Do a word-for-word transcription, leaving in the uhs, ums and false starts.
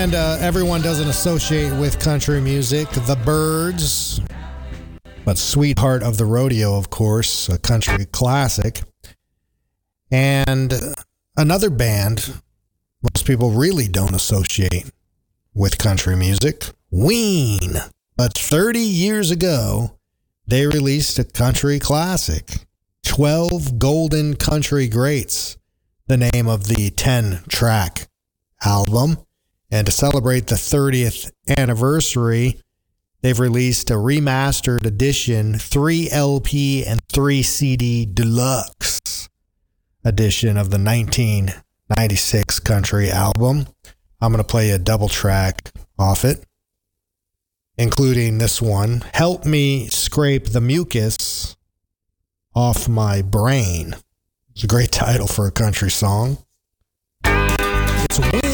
band uh, everyone doesn't associate with country music, The Byrds, but Sweetheart of the Rodeo, of course, a country classic. And another band most people really don't associate with country music, Ween. But thirty years ago, they released a country classic, twelve Golden Country Greats, the name of the ten-track album. And to celebrate the thirtieth anniversary, they've released a remastered edition, three L P and three C D deluxe edition of the nineteen ninety-six country album. I'm going to play a double track off it, including this one, Help Me Scrape the Mucus Off My Brain. It's a great title for a country song. It's a